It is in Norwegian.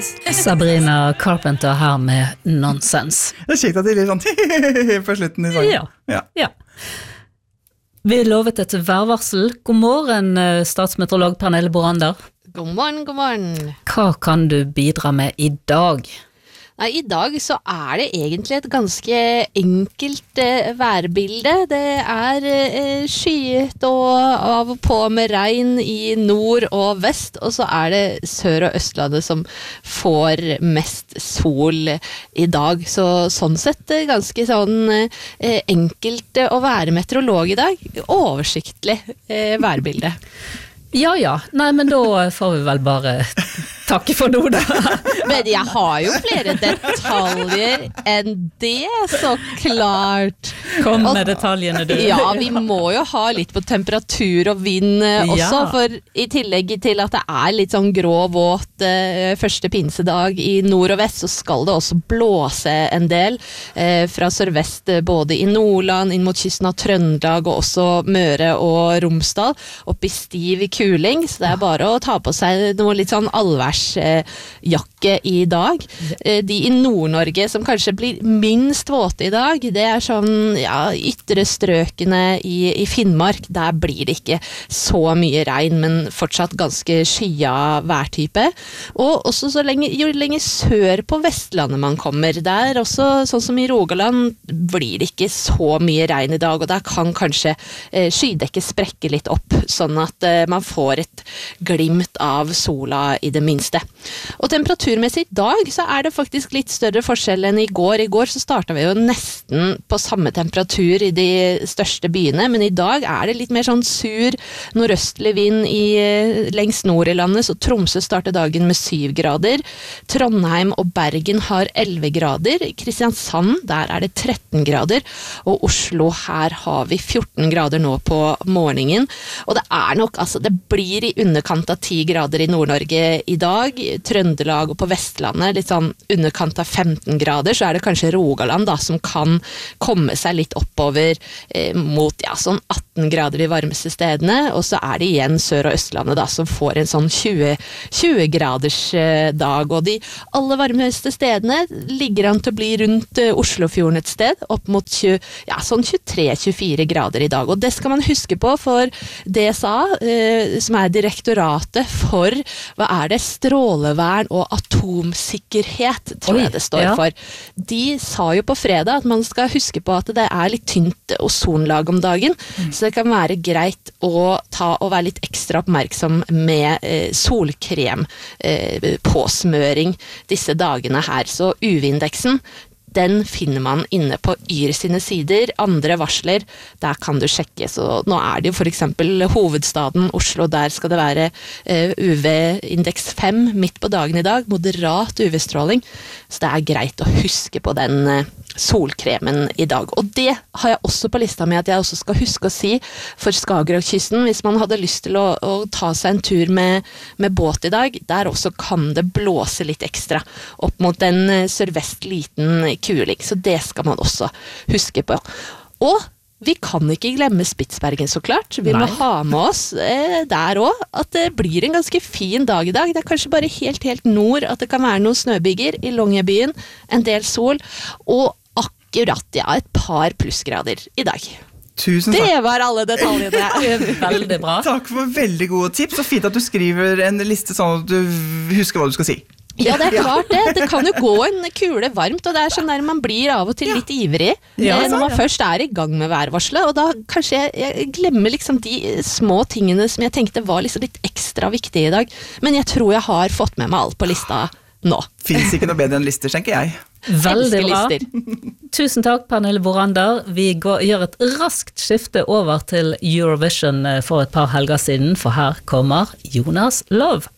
Sabrina Carpenter her med Nonsense. Det kjekt at det litt sånn på slutten I sangen. Ja. Vi lovet et værvarsel. God morgen, statsmeteorolog Pernille Borander. God morgen. Hva kan du bidra med I dag? Nei, I dag så det egentlig et ganske enkelt værbilde. Det skyet og av og på med regn I nord og vest, og så det Sør- og Østlandet som får mest sol I dag. Så sånn sett ganske sånn enkelt å være meteorolog I dag. Oversiktlig værbilde. Ja. Nei, men da får vi vel bare takke for noe da. Men jeg har jo flere detaljer enn det, så klart. Kom med detaljene du. Ja, vi må jo ha litt på temperatur og vind også, for I tillegg til at det litt sånn grå våt første pinsedag I nord og vest, så skal det også blåse en del fra sørvest, både I Nordland, inn mot kysten av Trøndelag og også Møre og Romsdal, opp I stiv kuling, så det bare å ta på seg noe litt sånn allværsjakke I dag. De I Nord-Norge som kanskje blir minst våte I dag, det sånn, ytre strøkene I Finnmark, der blir det ikke så mye regn, men fortsatt ganske skya værtype. Og også jo lenger sør på Vestlandet man kommer, der også, sånn som I Rogaland, blir det ikke så mye regn I dag, og der kan kanskje skydekket sprekke litt opp, sånn at man får et glimt av sola I det minste. Og temperaturmessig I dag så det faktisk litt større forskjell enn I går. I går så startet vi jo nesten på samme temperatur I de største byene, men I dag det litt mer sånn sur nordøstlig vind lengst nord I landet, så Tromsø starter dagen med 7 grader. Trondheim og Bergen har 11 grader. Kristiansand, der det 13 grader. Og Oslo, her har vi 14 grader nå på morgenen. Og det nok, altså det blir I underkant av 10 grader I Nord-Norge I dag. Trøndelag og på Vestlandet litt sånn underkant av 15 grader, så det kanskje Rogaland da, som kan komme seg litt oppover mot sånn 18 grader de varmeste stedene, og så det igjen Sør- og Østlandet da, som får en sånn 20 graders dag, og de aller varmeste stedene ligger an til å bli rundt Oslofjorden et sted, opp mot sånn 23-24 grader I dag, og det skal man huske på, for DSA, som direktoratet for, hva det, strålevern og atomsikkerhet, tror jeg det står for. De sa jo på fredag at man skal huske på at det litt tynt ozonlag om dagen, så det kan være greit å være litt ekstra oppmerksom med solkrem påsmøring disse dagene her. Så UV-indeksen, den finner man inne på YR sine sider. Andre varsler, der kan du sjekke. Så nå det jo for eksempel hovedstaden Oslo, der skal det være UV-indeks 5 midt på dagen I dag, moderat UV-stråling. Så det greit å huske på den solkremen I dag. Og det har jeg også på lista med at jeg også skal huske å si for Skagerrakkysten, hvis man hadde lyst til å ta seg en tur med båt I dag, der også kan det blåse litt ekstra opp mot en sørvest liten kuling, så det skal man også huske på. Og vi kan ikke glemme Spitsbergen så klart. Vi må ha med oss der også, at det blir en ganske fin dag I dag. Det kanskje bare helt nord at det kan være noen snøbygger I Longyearbyen, en del sol, og akkurat, et par plussgrader I dag. Tusen takk. Det var alle detaljene. Veldig bra. Takk for veldig gode tips, og fint at du skriver en liste sånn at du husker hva du skal si. Ja, det klart det. Det kan jo gå en kule varmt, og det sånn der man blir av og til litt ivrig når man først I gang med værvarselet, og da kanskje jeg glemmer liksom de små tingene som jeg tenkte var liksom litt ekstra viktige I dag, men jeg tror jeg har fått med meg alt på lista nå. Finnes ikke noe bedre enn lister, tenker jeg. Veldig bra. Tusen takk, Pernille Borander. Vi gjør et raskt skifte over til Eurovision for et par helger siden, for her kommer Jonas Love.